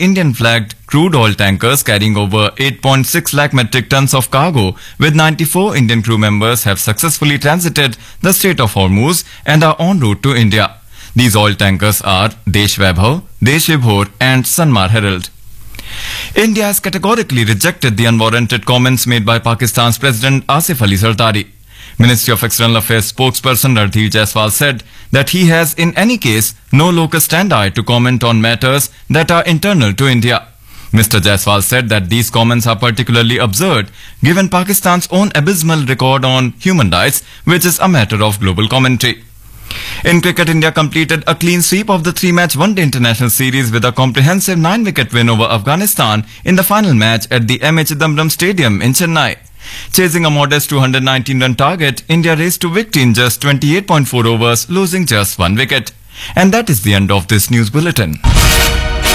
Indian-flagged crude oil tankers carrying over 8.6 lakh metric tons of cargo, with 94 Indian crew members have successfully transited the Strait of Hormuz and are en route to India. These oil tankers are Desh Vaibhav, Desh Vibhor and Sanmar Herald. India has categorically rejected the unwarranted comments made by Pakistan's President Asif Ali Zardari. Ministry of External Affairs spokesperson Ranveer Jaiswal said that he has in any case no locus standi to comment on matters that are internal to India. Mr. Jaiswal said that these comments are particularly absurd given Pakistan's own abysmal record on human rights, which is a matter of global commentary. In cricket, India completed a clean sweep of the 3-match one-day international series with a comprehensive 9-wicket win over Afghanistan in the final match at the M.A. Chidambaram Stadium in Chennai. Chasing a modest 219-run target, India raced to victory in just 28.4 overs, losing just 1 wicket. And that is the end of this news bulletin.